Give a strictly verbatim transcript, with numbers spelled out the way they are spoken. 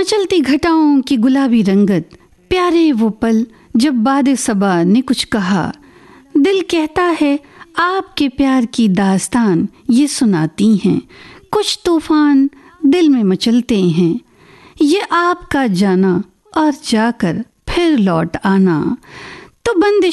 मचलती घटाओं की गुलाबी रंगत, प्यारे वो पल जब बादे सबा ने कुछ कहा। दिल कहता है आपके प्यार की दास्तान ये सुनाती हैं। कुछ तूफान दिल में मचलते हैं, ये आपका जाना और जाकर फिर लौट आना। तो बंदिश